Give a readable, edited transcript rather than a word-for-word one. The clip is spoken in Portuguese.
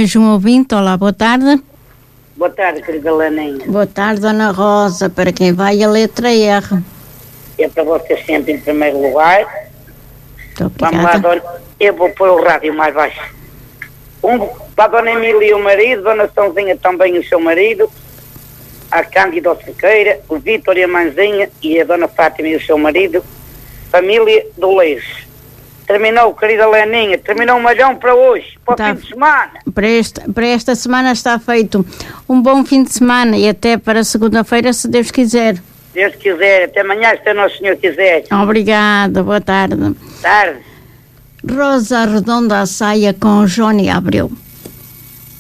mais um ouvinte. Olá, boa tarde. Boa tarde, querida Leninha. Boa tarde, Dona Rosa. Para quem vai a letra R. É para você sempre em primeiro lugar. Muito obrigada. Vamos lá, dona. Eu vou pôr o rádio mais baixo. Para a Dona Emília e o marido, Dona Sãozinha também o seu marido, a Cândida Cerqueira, o Vítor e a mãezinha e a Dona Fátima e o seu marido, família do Leis. Terminou, querida Leninha, terminou o malhão para hoje, para o fim de semana. Para esta semana está feito. Um bom fim de semana e até para segunda-feira, se Deus quiser. Deus quiser, até amanhã, se o Nosso Senhor quiser. Obrigada, boa tarde. Tarde. Rosa Redonda à Saia com Johnny Abreu.